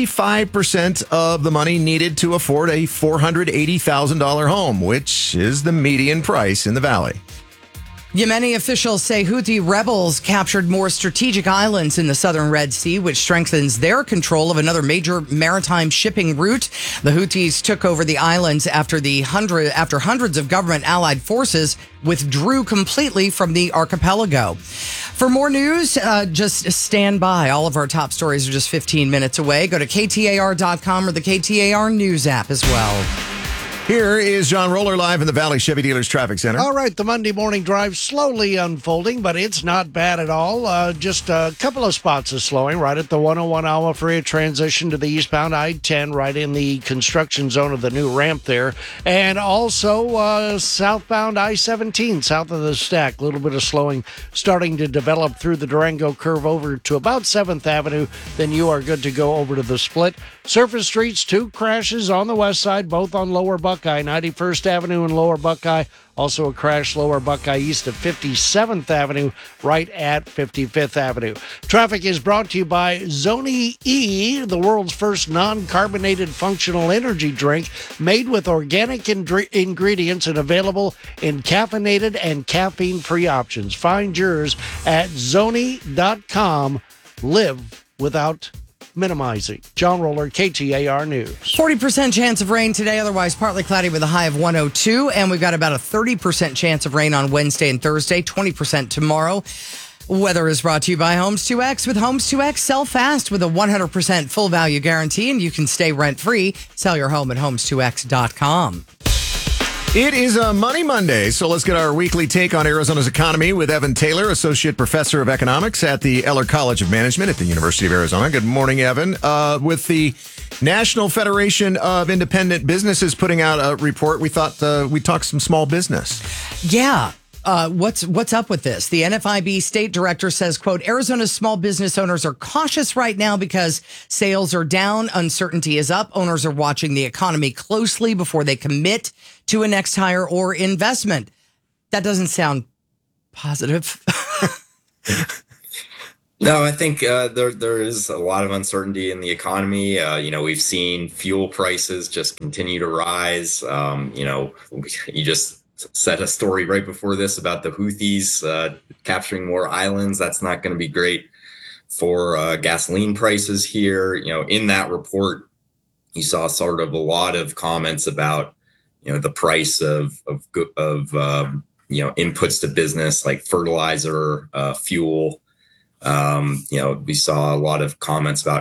[SPEAKER 5] 75% of the money needed to afford a $480,000 home, which is the median price in the Valley.
[SPEAKER 6] Yemeni officials say Houthi rebels captured more strategic islands in the southern Red Sea, which strengthens their control of another major maritime shipping route. The Houthis took over the islands after hundreds of government allied forces withdrew completely from the archipelago. For more news, just stand by. All of our top stories are just 15 minutes away. Go to KTAR.com or the KTAR News app as well.
[SPEAKER 5] Here is John Roller live in the Valley Chevy Dealers Traffic Center.
[SPEAKER 11] All right, the Monday morning drive slowly unfolding, but it's not bad at all. Just a couple of spots of slowing right at the 101 Alma Freeway transition to the eastbound I-10, right in the construction zone of the new ramp there. And also southbound I-17, south of the stack. A little bit of slowing starting to develop through the Durango curve over to about 7th Avenue. Then you are good to go over to the split. Surface streets, 2 crashes on the west side, both on Lower Buckeye, 91st Avenue and Lower Buckeye. Also a crash Lower Buckeye east of 57th Avenue, right at 55th Avenue. Traffic is brought to you by Zoni E, the world's first non-carbonated functional energy drink made with organic ingredients and available in caffeinated and caffeine-free options. Find yours at Zoni.com. Live without minimizing. John Roller, KTAR News.
[SPEAKER 6] 40% chance of rain today, otherwise partly cloudy with a high of 102. And we've got about a 30% chance of rain on Wednesday and Thursday, 20% tomorrow. Weather is brought to you by Homes 2X. With Homes 2X, sell fast with a 100% full value guarantee, and you can stay rent-free. Sell your home at homes2x.com.
[SPEAKER 5] It is a Money Monday, so let's get our weekly take on Arizona's economy with Evan Taylor, Associate Professor of Economics at the Eller College of Management at the University of Arizona. Good morning, Evan. With the National Federation of Independent Businesses putting out a report, we thought we'd talk some small business.
[SPEAKER 6] Yeah. What's up with this? The NFIB state director says, quote, Arizona's small business owners are cautious right now because sales are down, uncertainty is up. Owners are watching the economy closely before they commit to a next hire or investment. That doesn't sound positive.
[SPEAKER 1] No, I think there is a lot of uncertainty in the economy. We've seen fuel prices just continue to rise. You just said a story right before this about the Houthis capturing more islands. That's not going to be great for gasoline prices here. In that report, you saw sort of a lot of comments about, the price of inputs to business like fertilizer, fuel. We saw a lot of comments about